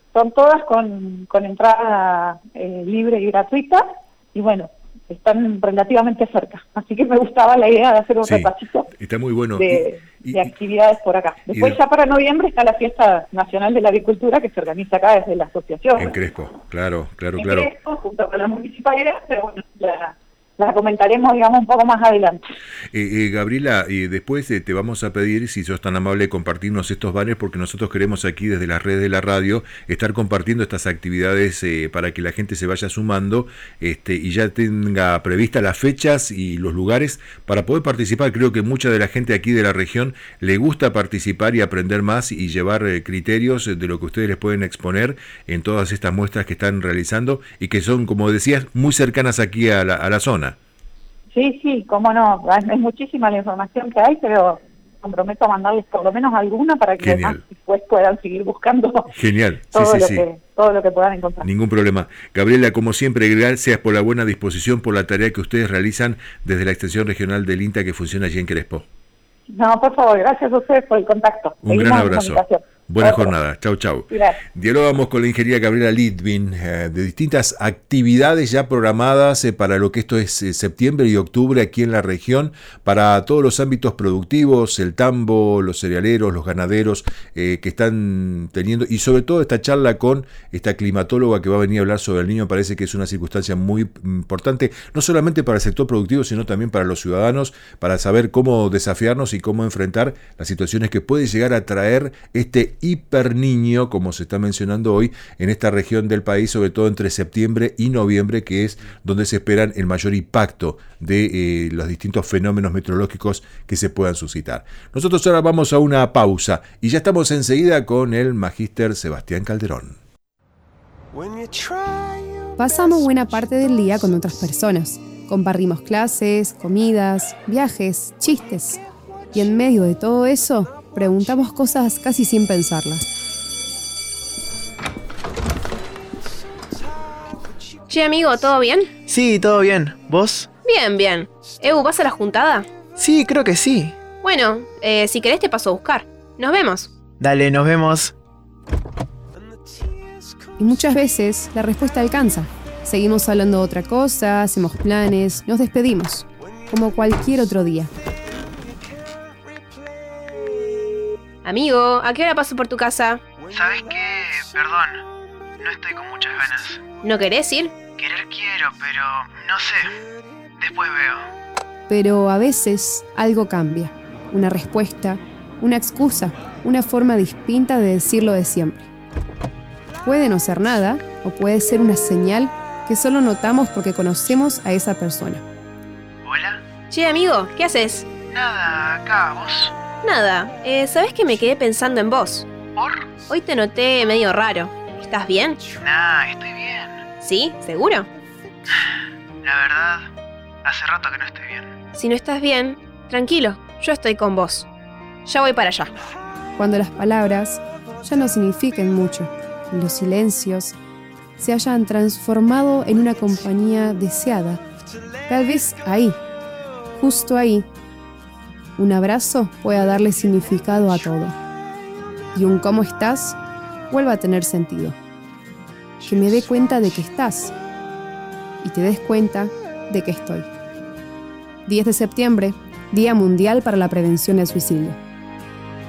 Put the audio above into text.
son todas con entrada libre y gratuita, y bueno, están relativamente cerca, así que me gustaba la idea de hacer un repasito. Está muy bueno. De actividades por acá. Después ya para noviembre está la Fiesta Nacional de la Agricultura, que se organiza acá desde la asociación. En Crespo, claro. Crespo, junto con la municipalidad, pero bueno, la comentaremos, digamos, un poco más adelante. Gabriela, después te vamos a pedir, si sos tan amable, compartirnos estos banners, porque nosotros queremos aquí desde las redes de la radio estar compartiendo estas actividades para que la gente se vaya sumando y ya tenga previstas las fechas y los lugares para poder participar. Creo que mucha de la gente aquí de la región le gusta participar y aprender más y llevar criterios de lo que ustedes les pueden exponer en todas estas muestras que están realizando y que son, como decías, muy cercanas aquí a la zona. Sí, cómo no, es muchísima la información que hay, pero comprometo a mandarles por lo menos alguna para que además después puedan seguir buscando. Genial, todo lo que puedan encontrar. Ningún problema. Gabriela, como siempre, gracias por la buena disposición, por la tarea que ustedes realizan desde la extensión regional del INTA que funciona allí en Crespo. No, por favor, gracias a ustedes por el contacto. Un gran abrazo. Buena jornada. Chau. Dialogamos con la ingeniera Gabriela Litvin de distintas actividades ya programadas para lo que esto es septiembre y octubre aquí en la región, para todos los ámbitos productivos, el tambo, los cerealeros, los ganaderos que están teniendo, y sobre todo esta charla con esta climatóloga que va a venir a hablar sobre el Niño. Parece que es una circunstancia muy importante, no solamente para el sector productivo, sino también para los ciudadanos, para saber cómo desafiarnos y cómo enfrentar las situaciones que puede llegar a traer este hiperniño, como se está mencionando hoy, en esta región del país, sobre todo entre septiembre y noviembre, que es donde se esperan el mayor impacto de los distintos fenómenos meteorológicos que se puedan suscitar. Nosotros ahora vamos a una pausa y ya estamos enseguida con el magíster Sebastián Calderón. Pasamos buena parte del día con otras personas. Compartimos clases, comidas, viajes, chistes. Y en medio de todo eso, preguntamos cosas casi sin pensarlas. Che, amigo, ¿todo bien? Sí, todo bien. ¿Vos? Bien. ¿Vas a la juntada? Sí, creo que sí. Bueno, si querés te paso a buscar. Nos vemos. Dale, nos vemos. Y muchas veces la respuesta alcanza. Seguimos hablando de otra cosa, hacemos planes, nos despedimos. Como cualquier otro día. Amigo, ¿a qué hora paso por tu casa? ¿Sabés qué? Perdón, no estoy con muchas ganas. ¿No querés ir? Querer quiero, pero no sé. Después veo. Pero a veces algo cambia. Una respuesta, una excusa, una forma distinta de decirlo de siempre. Puede no ser nada, o puede ser una señal que solo notamos porque conocemos a esa persona. ¿Hola? Che, amigo, ¿qué haces? Nada, acá, ¿vos? Nada, ¿sabés que me quedé pensando en vos? ¿Por? Hoy te noté medio raro. ¿Estás bien? Nah, estoy bien. ¿Sí? ¿Seguro? La verdad, hace rato que no estoy bien. Si no estás bien, tranquilo, yo estoy con vos. Ya voy para allá. Cuando las palabras ya no signifiquen mucho, y los silencios se hayan transformado en una compañía deseada, tal vez ahí, justo ahí, un abrazo pueda darle significado a todo. Y un ¿cómo estás? Vuelva a tener sentido. Que me dé cuenta de que estás. Y te des cuenta de que estoy. 10 de septiembre, Día Mundial para la Prevención del Suicidio.